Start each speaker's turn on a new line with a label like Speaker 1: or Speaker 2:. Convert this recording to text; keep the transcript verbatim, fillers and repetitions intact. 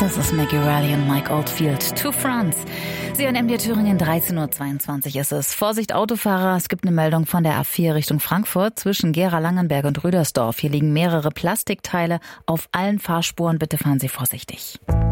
Speaker 1: Das ist Maggie Reilly und Mike Oldfield. To France. Sie hören M D R Thüringen, dreizehn Uhr zweiundzwanzig ist es. Vorsicht Autofahrer, es gibt eine Meldung von der A vier Richtung Frankfurt zwischen Gera-Langenberg und Rüdersdorf. Hier liegen mehrere Plastikteile auf allen Fahrspuren. Bitte fahren Sie vorsichtig.